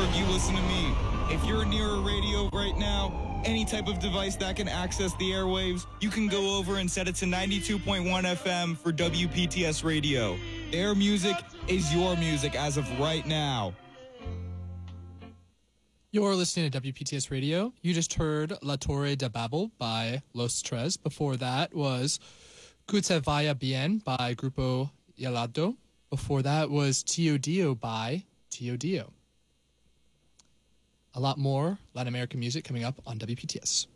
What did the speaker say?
Pittsburgh, you listen to me. If you're near a radio right now, any type of device that can access the airwaves, you can go over and set it to 92.1 FM for WPTS Radio. Their music is your music as of right now. You're listening to WPTS Radio. You just heard La Torre de Babel by Los Tres. Before that was Que te vaya bien by Grupo Helado. Before that was Tio Dio by Tio Dio. A lot more Latin American music coming up on WPTS.